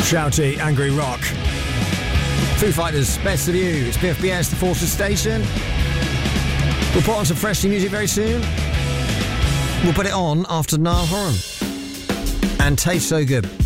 Shouty, angry rock. Foo Fighters, Best of You. It's BFBS, the Forces Station. We'll put on some fresh new music very soon. We'll put it on after Niall Horan. And Tastes So Good.